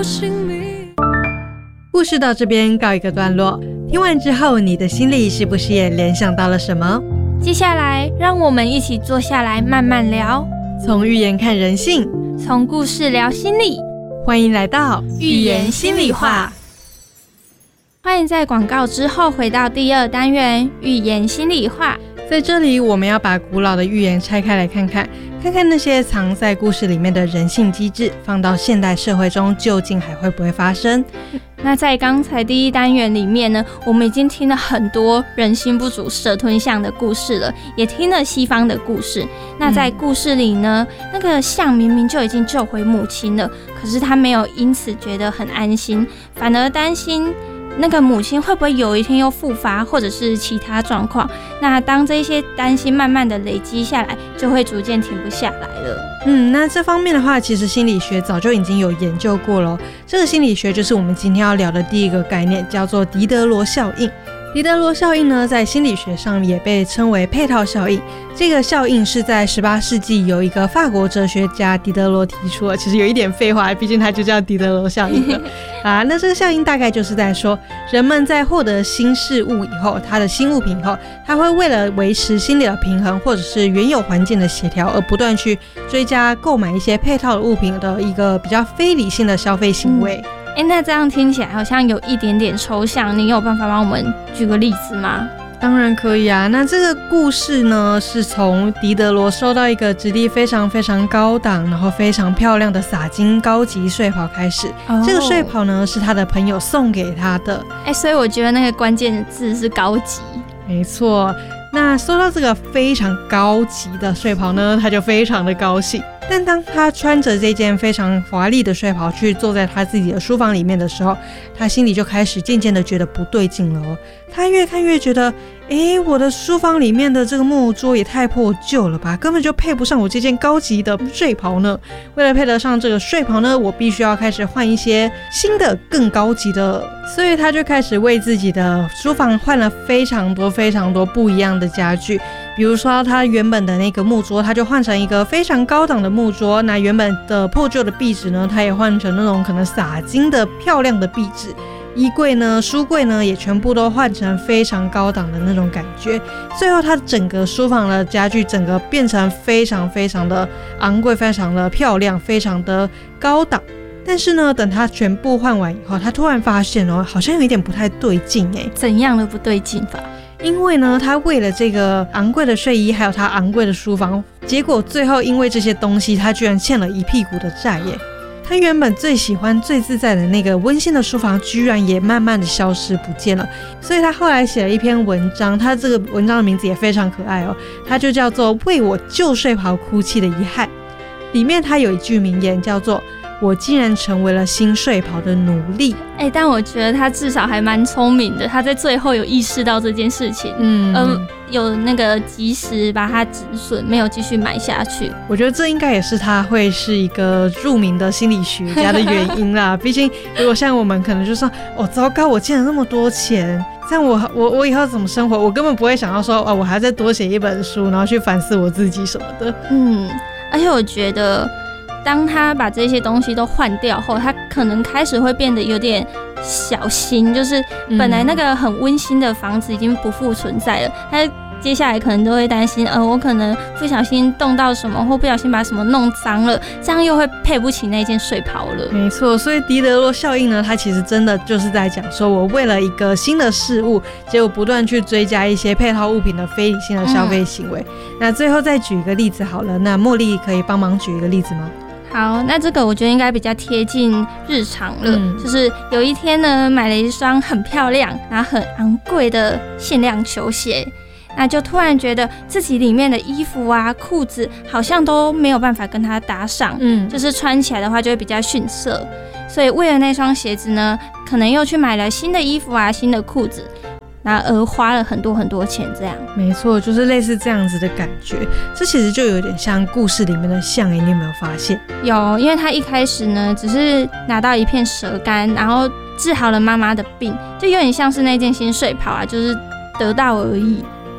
故事到这边告一个段落，听完之后你的心里是不是也联想到了什么？ 接下来让我们一起坐下来慢慢聊， 从寓言看人性， 从故事聊心理， 欢迎来到寓言心里话。欢迎在广告之后回到第2单元寓言心里话。 在这里我们要把古老的寓言拆开来看看那些藏在故事里面的人性机制放到现代社会中究竟还会不会发生。 那在刚才第1单元里面呢，我们已经听了很多人心不足蛇吞象的故事了，也听了西方的故事。那在故事里呢，那个象明明就已经救回母亲了，可是他没有因此觉得很安心，反而担心那个母亲会不会有一天又复发，或者是其他状况。那当这些担心慢慢的累积下来，就会逐渐停不下来了。 那这方面的话，其实心理学早就已经有研究过了。这个心理学就是我们今天要聊的第一个概念，叫做狄德罗效应。狄德罗效应呢，在心理学上也被称为配套效应。这个效应是在18世纪有一个法国哲学家狄德罗提出的，其实有一点废话，毕竟它就叫狄德罗效应了那这个效应大概就是在说，人们在获得新事物以后，他的新物品以后，他会为了维持心理的平衡或者是原有环境的协调，而不断去追加购买一些配套的物品的一个比较非理性的消费行为。 那这样听起来好像有一点点抽象，你有办法帮我们举个例子吗？ 当然可以啊。那这个故事呢，是从狄德罗收到一个质地非常非常高档，然后非常漂亮的洒金高级睡袍开始。这个睡袍呢，是他的朋友送给他的。 所以我觉得那个关键字是高级。 没错。那收到这个非常高级的睡袍呢，他就非常的高兴。但当他穿着这件非常华丽的睡袍去坐在他自己的书房里面的时候，他心里就开始渐渐的觉得不对劲了。他越看越觉得，我的书房里面的这个木桌也太破旧了吧，根本就配不上我这件高级的睡袍呢。为了配得上这个睡袍呢，我必须要开始换一些新的更高级的，所以他就开始为自己的书房换了非常多非常多不一样的家具。比如说他原本的那个木桌，他就换成一个非常高档的木桌。那原本的破旧的壁纸呢，他也换成那种可能洒金的漂亮的壁纸。衣柜呢，书柜呢，也全部都换成非常高档的那种感觉。最后他整个书房的家具整个变成非常非常的昂贵，非常的漂亮，非常的高档。但是呢，等他全部换完以后，他突然发现好像有一点不太对劲。 怎样的不对劲法？ 因为呢，他为了这个昂贵的睡衣，还有他昂贵的书房，结果最后因为这些东西，他居然欠了一屁股的债耶。他原本最喜欢最自在的那个温馨的书房，居然也慢慢的消失不见了。所以他后来写了一篇文章，他这个文章的名字也非常可爱他就叫做《为我旧睡袍哭泣的遗憾》。里面他有一句名言叫做，我竟然成为了新睡袍的奴隶。 但我觉得他至少还蛮聪明的，他在最后有意识到这件事情，有那个及时把它止损，没有继续买下去。 我觉得这应该也是他会是一个著名的心理学家的原因啦。毕竟如果像我们可能就说，糟糕，我欠了那么多钱，这样我以后怎么生活？我根本不会想到说，我还要再多写一本书，然后去反思我自己什么的。 而且我觉得当他把这些东西都换掉后，他可能开始会变得有点小心，就是本来那个很温馨的房子已经不复存在了，他接下来可能都会担心，我可能不小心动到什么，或不小心把什么弄脏了，这样又会配不起那件睡袍了。 没错，所以狄德罗效应呢，它其实真的就是在讲说，我为了一个新的事物，结果不断去追加一些配套物品的非理性的消费行为。那最后再举一个例子好了，那茉莉可以帮忙举一个例子吗？ 好，那这个我觉得应该比较贴近日常了，就是有一天呢，买了一双很漂亮然后很昂贵的限量球鞋，那就突然觉得自己里面的衣服啊、裤子好像都没有办法跟它搭上，就是穿起来的话就会比较逊色，所以为了那双鞋子呢，可能又去买了新的衣服啊、新的裤子，然而花了很多很多钱这样。 没错，就是类似这样子的感觉。这其实就有点像故事里面的象，你有没有发现？ 有，因为他一开始呢只是拿到一片蛇干，然后治好了妈妈的病，就有点像是那件新睡袍啊，就是得到而已。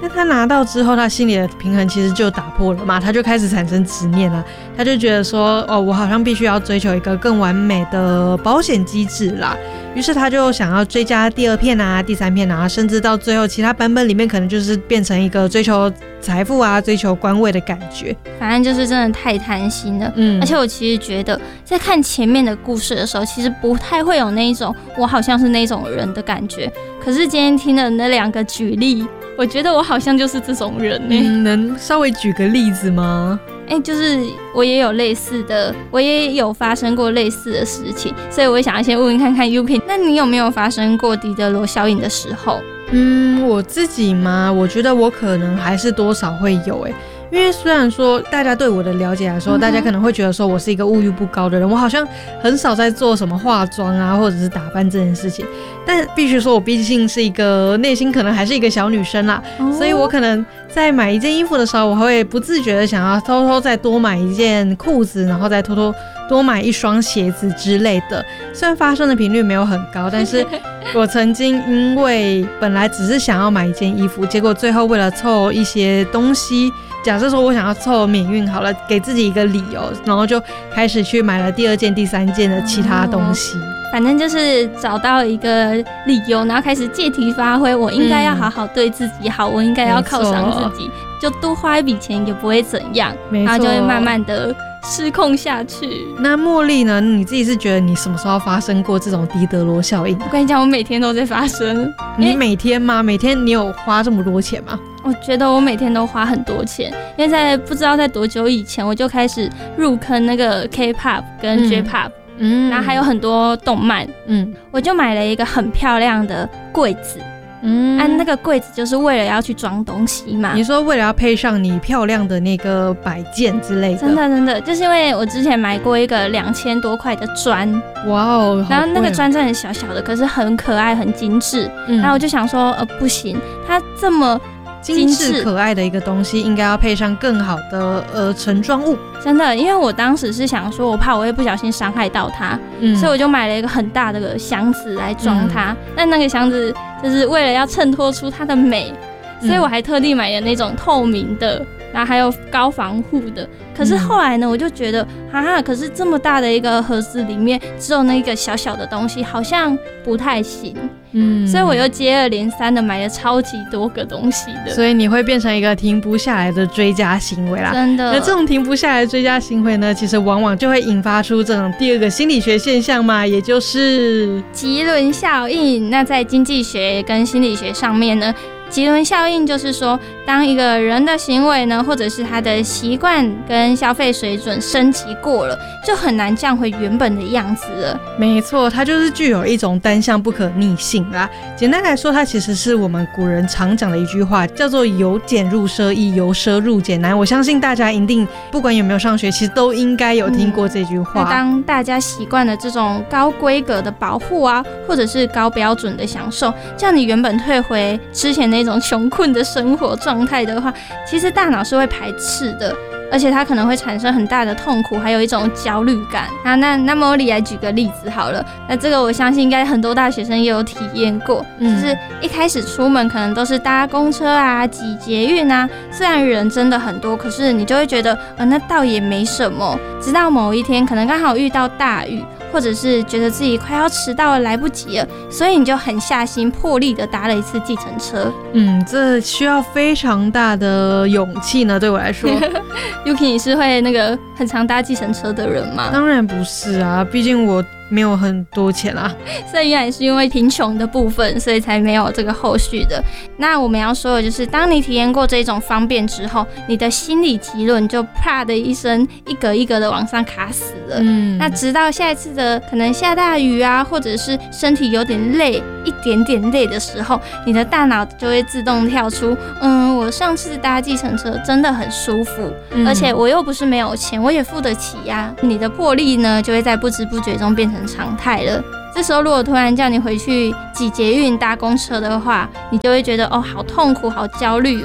但他拿到之后，他心里的平衡其实就打破了嘛，他就开始产生执念了，他就觉得说，哦，我好像必须要追求一个更完美的保险机制啦。于是他就想要追加第2片啊、第3片啊，甚至到最后其他版本里面可能就是变成一个追求财富啊、追求官位的感觉。 反正就是真的太贪心了。而且我其实觉得在看前面的故事的时候，其实不太会有那一种我好像是那种人的感觉。可是今天听的那2个举例，我觉得我好像就是这种人欸。 能稍微举个例子吗？ 就是我也有类似的，我也有发生过类似的事情，所以我想要先问问看看 Yuki， 那你有没有发生过狄德罗效应的时候？ 我自己嘛，我觉得我可能还是多少会有因为虽然说大家对我的了解来说，大家可能会觉得说我是一个物欲不高的人，我好像很少在做什么化妆啊或者是打扮这件事情，但必须说我毕竟是一个内心可能还是一个小女生啦，所以我可能在买一件衣服的时候，我会不自觉的想要偷偷再多买一件裤子，然后再偷偷多买一双鞋子之类的。虽然发生的频率没有很高，但是我曾经因为本来只是想要买一件衣服，结果最后为了凑一些东西，假设说我想要凑免运好了，给自己一个理由，然后就开始去买了第2件、第3件的其他东西。 反正就是找到一个理由，然后开始借题发挥，我应该要好好对自己好，我应该要犒赏自己，就多花一笔钱也不会怎样，然后就会慢慢的失控下去。 那茉莉呢？你自己是觉得你什么时候发生过这种狄德罗效应？ 我跟你讲，我每天都在发生。 你每天吗？每天你有花这么多钱吗？ 我觉得我每天都花很多钱，因为在不知道在多久以前，我就开始入坑那个 K-pop 跟 J-pop，然后还有很多动漫，我就买了一个很漂亮的柜子。那个柜子就是为了要去装东西嘛。你说为了要配上你漂亮的那个摆件之类的？ 真的，就是因为我之前买过一个2000多块的砖， 哇哦， 然后那个砖真的很小小的，可是很可爱很精致，然后我就想说不行，它这么精致可爱的一个东西，应该要配上更好的盛装物。 真的，因为我当时是想说，我怕我会不小心伤害到它，所以我就买了一个很大的箱子来装它。但那个箱子就是为了要衬托出它的美，所以我还特地买了那种透明的，然后还有高防护的。可是后来呢，我就觉得可是这么大的一个盒子里面只有那个小小的东西，好像不太行。所以我又接二连三的买了超级多个东西的， 所以你会变成一个停不下来的追加行为啦。 真的， 那这种停不下来的追加行为呢，其实往往就会引发出这种第2个心理学现象嘛，也就是棘轮效应。那在经济学跟心理学上面呢，棘轮效应就是说，当一个人的行为呢，或者是他的习惯跟消费水准升级过了，就很难降回原本的样子了。 没错，它就是具有一种单向不可逆性啦。简单来说，它其实是我们古人常讲的一句话，叫做由俭入奢易，由奢入俭难。我相信大家一定不管有没有上学，其实都应该有听过这句话。 当大家习惯了这种高规格的保护啊，或者是高标准的享受，叫你原本退回之前那种穷困的生活状态的话，其实大脑是会排斥的，而且它可能会产生很大的痛苦，还有一种焦虑感。那么我来举个例子好了，那这个我相信应该很多大学生也有体验过，就是一开始出门可能都是搭公车啊、挤捷运啊，虽然人真的很多，可是你就会觉得那倒也没什么。直到某一天可能刚好遇到大雨，或者是觉得自己快要迟到了来不及了，所以你就很下心破例的搭了一次计程车。 这需要非常大的勇气呢，对我来说。 Yuki， 你是会那个很常搭计程车的人吗？ 当然不是啊，毕竟我没有很多钱啊， 所以原来是因为贫穷的部分，所以才没有这个后续的。那我们要说的就是，当你体验过这种方便之后，你的心理棘轮就啪的一声，一格一格的往上卡死了。那直到下一次的可能下大雨啊，或者是身体有点累，一点点累的时候，你的大脑就会自动跳出，我上次搭计程车真的很舒服，而且我又不是没有钱，我也付得起呀。你的魄力呢，就会在不知不觉中变成常态了。这时候如果突然叫你回去挤捷运搭公车的话，你就会觉得好痛苦好焦虑哦。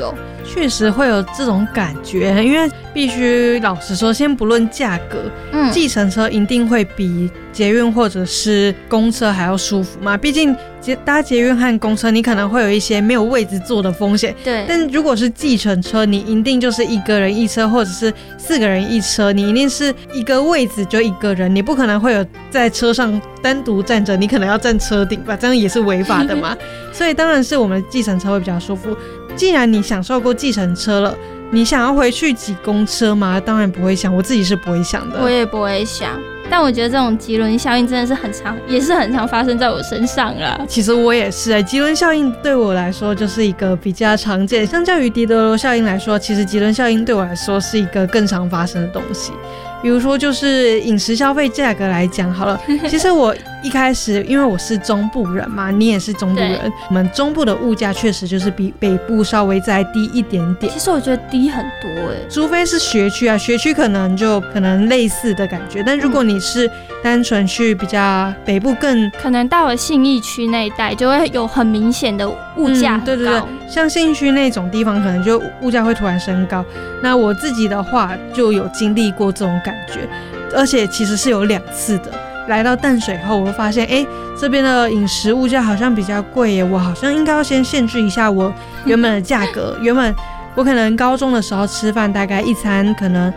确实会有这种感觉，因为必须老实说，先不论价格，计程车一定会比捷运或者是公车还要舒服嘛。毕竟搭捷运和公车，你可能会有一些没有位置坐的风险。 对。 但如果是计程车，你一定就是一个人一车，或者是4个人一车，你一定是一个位置就一个人，你不可能会有在车上单独站着，你可能要站车顶吧，这样也是违法的嘛。所以当然是我们的计程车会比较舒服。既然你享受过计程车了，你想要回去挤公车吗？当然不会想，我自己是不会想的。 我也不会想，但我觉得这种棘轮效应真的是也是很常发生在我身上啦。 其实我也是棘轮效应对我来说就是一个比较常见，相较于狄德罗效应来说，其实棘轮效应对我来说是一个更常发生的东西。比如说就是饮食消费价格来讲好了，其实我一开始因为我是中部人嘛，你也是中部人，我们中部的物价确实就是比北部稍微再低一点点。 其实我觉得低很多除非是学区啊，学区可能类似的感觉，但如果你是单纯去比较北部可能到了信义区那一带就会有很明显的物价很高。 对对对，像信义区那种地方可能就物价会突然升高。那我自己的话就有经历过这种感觉，而且其实是有2次的。来到淡水后，我会发现这边的饮食物价好像比较贵耶，我好像应该要先限制一下我原本的价格。原本我可能高中的时候吃饭大概一餐可能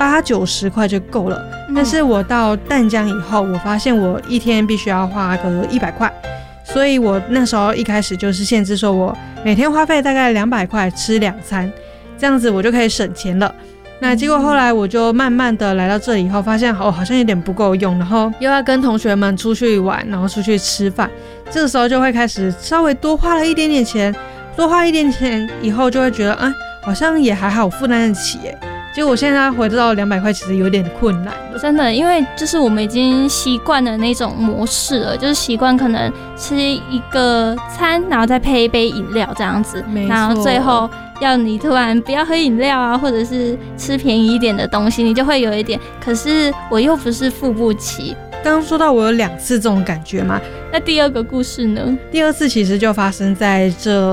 80-90块就够了，但是我到淡江以后，我发现我一天必须要花个100块，所以我那时候一开始就是限制说我每天花费大概200块吃2餐，这样子我就可以省钱了。那结果后来我就慢慢的来到这里以后，发现好像有点不够用，然后又要跟同学们出去玩，然后出去吃饭，这个时候就会开始稍微多花了一点点钱，多花一点钱以后就会觉得好像也还好，负担得起耶。结果我现在回到200块其实有点困难了， 真的，因为就是我们已经习惯了那种模式了，就是习惯可能吃一个餐，然后再配一杯饮料这样子，然后最后要你突然不要喝饮料啊，或者是吃便宜一点的东西，你就会有一点，可是我又不是付不起。 刚刚说到我有2次这种感觉嘛， 那第2个故事呢？ 第2次其实就发生在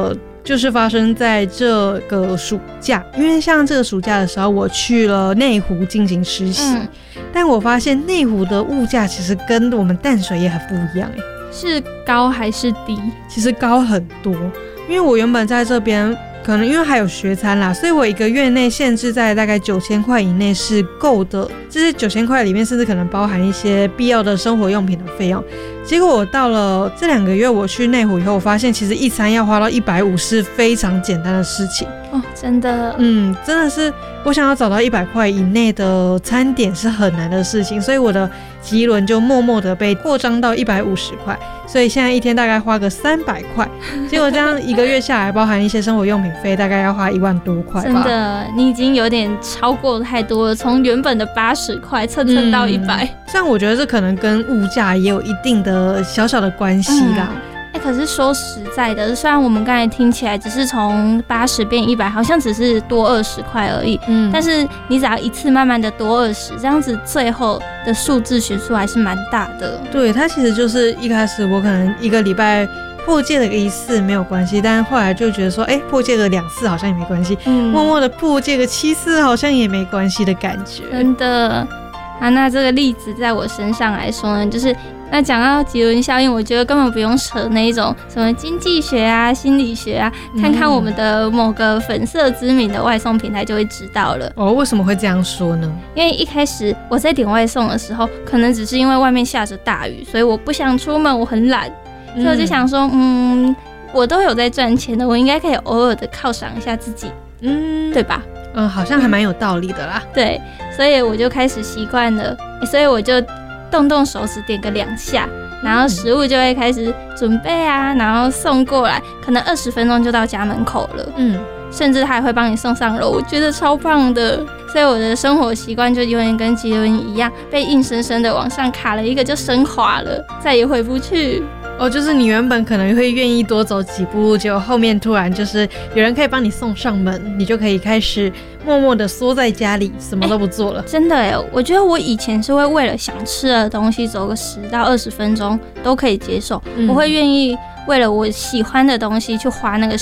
这个暑假，因为像这个暑假的时候，我去了内湖进行实习，但我发现内湖的物价其实跟我们淡水也很不一样是高还是低？ 其实高很多，因为我原本在这边可能因为还有学餐啦，所以我1个月内限制在大概9000块以内是够的，就是9000块里面甚至可能包含一些必要的生活用品的费用。结果我到了这2个月我去内湖以后，我发现其实一餐要花到150是非常简单的事情真的真的是我想要找到100块以内的餐点是很难的事情，所以我的棘轮就默默的被扩张到150块，所以现在一天大概花个300块，结果这样1个月下来包含一些生活用品费大概要花1万多块吧。 真的，你已经有点超过太多了，从原本的80块蹭到100。 虽然我觉得这可能跟物价也有一定的小小的关系啦。 可是说实在的，虽然我们刚才听起来只是从80变100，好像只是多20块而已，但是你只要一次慢慢的多20，这样子最后的数字悬殊还是蛮大的。 对，它其实就是一开始我可能1个礼拜破戒了1次没有关系，但后来就觉得说破戒了2次好像也没关系，默默的破戒个7次好像也没关系的感觉。 真的那这个例子在我身上来说呢，就是那讲到棘轮效应，我觉得根本不用扯那一种什么经济学啊、心理学啊，看看我们的某个粉色知名的外送平台就会知道了。 为什么会这样说呢？ 因为一开始我在点外送的时候，可能只是因为外面下着大雨，所以我不想出门，我很懒，所以我就想说我都有在赚钱的，我应该可以偶尔的犒赏一下自己，对吧？ 好像还蛮有道理的啦。 对，所以我就开始习惯了，所以我就动手指点个2下，然后食物就会开始准备啊，然后送过来，可能20分钟就到家门口了。甚至他还会帮你送上楼，我觉得超棒的。所以我的生活习惯就有点跟棘轮一样，被硬生生的往上卡了一个就升华了，再也回不去。 就是你原本可能会愿意多走几步路，结果后面突然就是有人可以帮你送上门，你就可以开始默默的缩在家里，什么都不做了。 真的我觉得我以前是会为了想吃的东西走个10到20分钟都可以接受，我会愿意为了我喜欢的东西去花那个